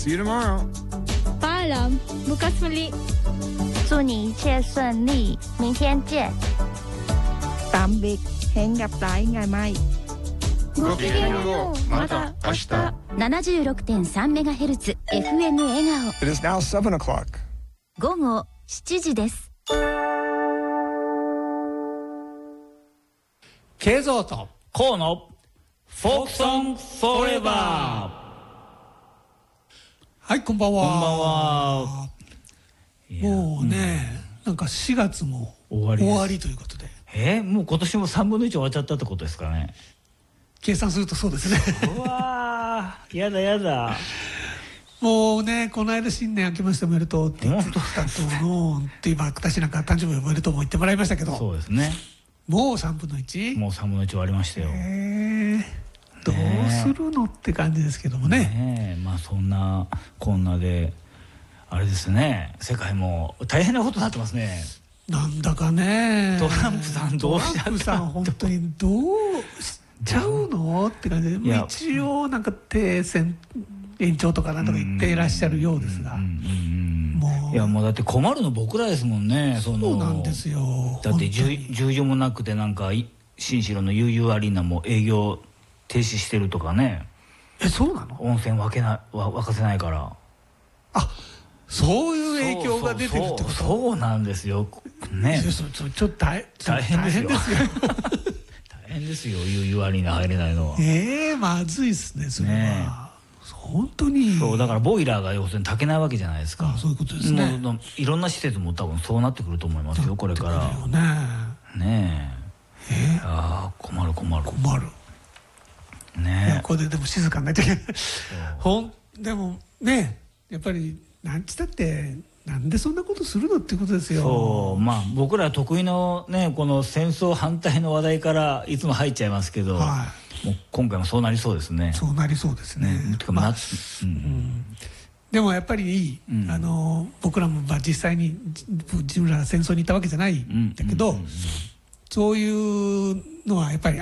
See you tomorrow. Paalam, bukas muli. 祝你一切顺利，明天见。 Tạm biệt, hẹn gặp lại ngày mai. ごきげんよう。また明日。 76.3MHz FM 笑顔。 It is now 7 o'clock. 午後7時です。 慶三と河野フォークソングフォーエバー。 はい、こんばんは。 こんばんは。 もうね、なんか4月も終わりということで。 もう今年も3分の1終わっちゃったってことですかね。 計算するとそうですね。 うわー、やだやだ。 もうね、この間新年明けましておめでとうって言ってたとのって今私なんか誕生日おめでとうも言ってもらいましたけど、 そうですね。 もう3分の 1？ もう3分の1終わりましたよ。 どうするのって感じですけどもね。 まあそんなこんなであれですね、世界も大変なことになってますね。 なんだかね、 トランプさんどうしちゃったトランプさん本当にどうしちゃうのって感じで、一応なんか停戦延長とかなんとか言っていらっしゃるようですが、 いやもうだって困るの僕らですもんね。 そうなんですよ。 だって従事もなくてなんか新城の悠々アリーナも営業停止してるとかね。 そうなの？ 温泉沸かせないから。あ、 そういう影響が出てるってこと？ そうなんですよね。 ちょっと大変ですよ。 大変ですよ、悠々アリーナ入れないのは。 まずいですね、それは。本当に。 そうだからボイラーが要するに炊けないわけじゃないですか。 そういうことですね。 いろんな施設も多分そうなってくると思いますよ、これから。ねえ。ああ、困る。ねえ。 これでも静かになっちゃう。でもね、やっぱりなんつったってなんでそんなことするのってことですよ。 そう、まあ僕ら得意のね、この戦争反対の話題からいつも入っちゃいますけど、もう今回もそうなりそうですね。 そうなりそうですね。でもやっぱり僕らも実際に自分らが戦争に行ったわけじゃないんだけど、そういうのはやっぱり